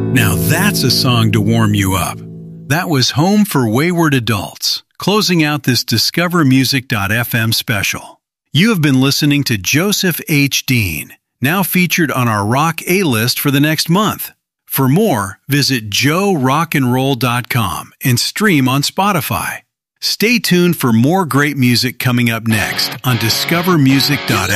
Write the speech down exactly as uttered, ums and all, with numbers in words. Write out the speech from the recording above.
Now that's a song to warm you up. That was Home for Wayward Adults, closing out this discover music dot f m special. You have been listening to Joseph H. Dean, now featured on our Rock A-list for the next month. For more, visit joe rock and roll dot com and stream on Spotify. Stay tuned for more great music coming up next on discover music dot f m.